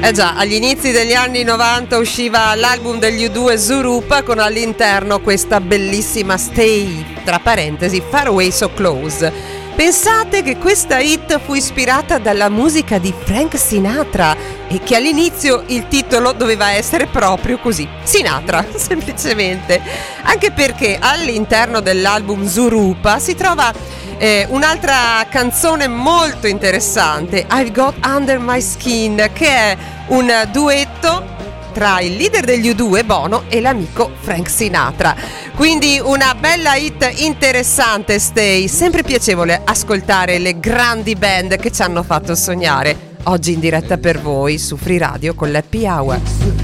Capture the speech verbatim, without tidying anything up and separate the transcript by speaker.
Speaker 1: Eh già, agli inizi degli anni novanta usciva l'album degli U due Zooropa con all'interno questa bellissima Stay, tra parentesi, Far Away So Close. Pensate che questa hit fu ispirata dalla musica di Frank Sinatra e che all'inizio il titolo doveva essere proprio così, Sinatra, semplicemente. Anche perché all'interno dell'album Zooropa si trova eh, un'altra canzone molto interessante, I've Got Under My Skin, che è un duetto tra il leader degli U due, Bono, e l'amico Frank Sinatra. Quindi una bella hit interessante, Stay. Sempre piacevole ascoltare le grandi band che ci hanno fatto sognare. Oggi in diretta per voi su Free Radio con l'Happy Hour.